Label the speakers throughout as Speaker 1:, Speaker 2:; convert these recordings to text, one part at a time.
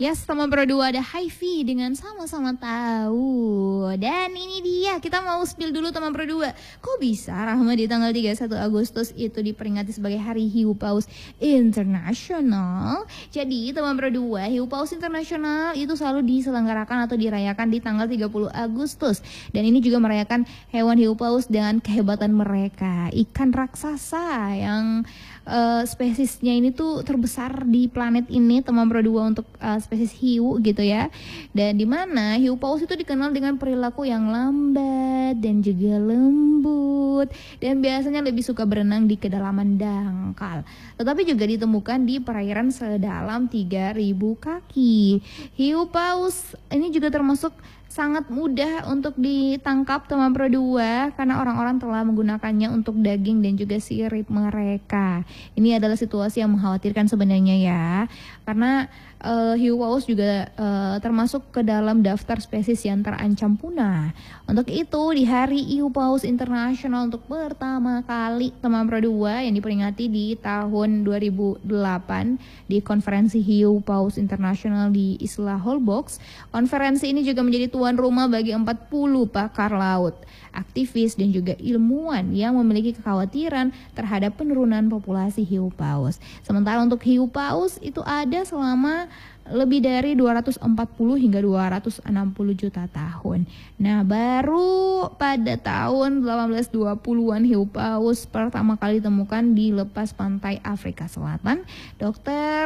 Speaker 1: Yes, teman Pro 2 ada Hi-Fi dengan sama-sama tahu. Dan ini dia, kita mau spill dulu teman Pro 2. Kok bisa Rahma di tanggal 31 Agustus itu diperingati sebagai Hari Hiu Paus Internasional? Jadi teman Pro 2, Hiu Paus Internasional itu selalu diselenggarakan atau dirayakan di tanggal 30 Agustus. Dan ini juga merayakan hewan hiu paus dengan kehebatan mereka. Ikan raksasa yang spesiesnya ini tuh terbesar di planet ini, teman Pro 2, untuk spesies hiu gitu ya. Dan dimana hiu paus itu dikenal dengan perilaku yang lambat dan juga lembut, dan biasanya lebih suka berenang di kedalaman dangkal. Tetapi juga ditemukan di perairan sedalam 3.000 kaki. Hiu paus ini juga termasuk sangat mudah untuk ditangkap teman Pro 2 karena orang-orang telah menggunakannya untuk daging dan juga sirip mereka. Ini adalah situasi yang mengkhawatirkan sebenarnya ya, karena hiu paus juga termasuk ke dalam daftar spesies yang terancam punah. Untuk itu di Hari Hiu Paus Internasional untuk pertama kali teman Pro 2 yang diperingati di tahun 2008 di Konferensi Hiu Paus Internasional di Isla Holbox. Konferensi ini juga menjadi tuan rumah bagi 40 pakar laut, aktivis dan juga ilmuwan yang memiliki kekhawatiran terhadap penurunan populasi hiu paus. Sementara untuk hiu paus itu ada selama lebih dari 240 hingga 260 juta tahun. Nah, baru pada tahun 1820-an hiu paus pertama kali ditemukan di lepas pantai Afrika Selatan. Dr.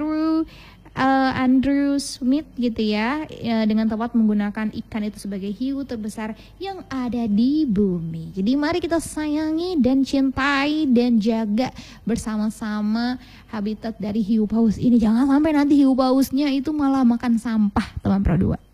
Speaker 1: Andrew Smith gitu ya, dengan tepat menggunakan ikan itu sebagai hiu terbesar yang ada di bumi. Jadi mari kita sayangi dan cintai dan jaga bersama-sama habitat dari hiu paus ini. Jangan sampai nanti hiu pausnya itu malah makan sampah, teman Pro 2.